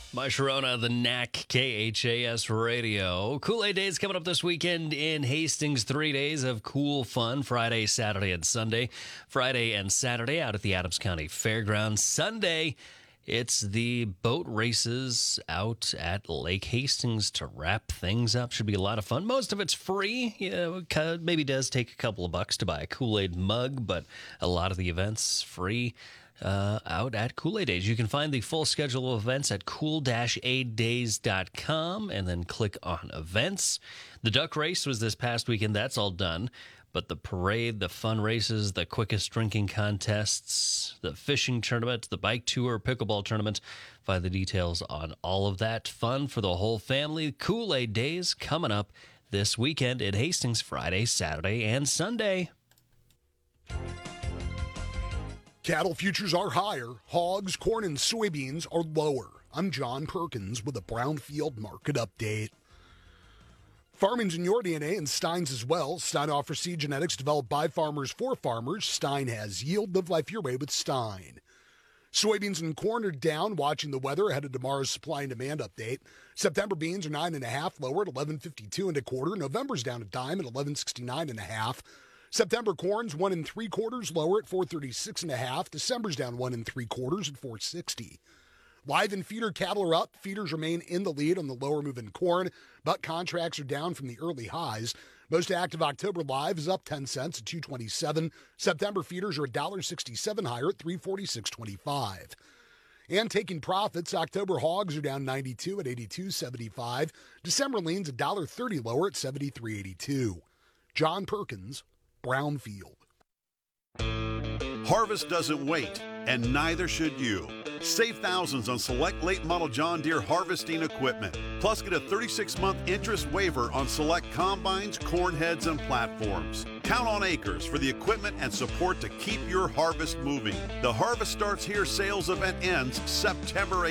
My Sharona, the NAC KHAS Radio. Kool-Aid Days coming up this weekend in Hastings. 3 days of cool fun. Friday, Saturday, and Sunday. Friday and Saturday out at the Adams County Fairgrounds. Sunday, it's the boat races out at Lake Hastings to wrap things up. Should be a lot of fun. Most of it's free. Yeah, it maybe does take a couple of bucks to buy a Kool-Aid mug, but a lot of the events free. Out at Kool-Aid Days. You can find the full schedule of events at cool-aiddays.com and then click on events. The duck race was this past weekend. That's all done. But the parade, the fun races, the quickest drinking contests, the fishing tournament, the bike tour, pickleball tournament, find the details on all of that. Fun for the whole family. Kool-Aid Days coming up this weekend at Hastings, Friday, Saturday, and Sunday. Cattle futures are higher. Hogs, corn, and soybeans are lower. I'm John Perkins with a Brownfield market update. Farming's in your DNA and Stein's as well. Stein offers seed genetics developed by farmers for farmers. Stein has yield. Live life your way with Stein. Soybeans and corn are down, watching the weather ahead of tomorrow's supply and demand update. September beans are 9.5 lower at 11.52 and a quarter. November's down a dime at 11.69 and a half. September corn's 1 3/4 lower at 436.5. December's down 1 3/4 at 460. Live and feeder cattle are up. Feeders remain in the lead on the lower moving corn, but contracts are down from the early highs. Most active October live is up 10 cents at 227. September feeders are $1.67 higher at 346.25. And taking profits, October hogs are down 92 at 82.75. December leans $1.30 lower at 73.82. John Perkins, Brownfield. Harvest doesn't wait, and neither should you. Save thousands on select late model John Deere harvesting equipment. Plus, get a 36-month interest waiver on select combines, corn heads, and platforms. Count on Acres for the equipment and support to keep your harvest moving. The Harvest Starts Here sales event ends September 8th.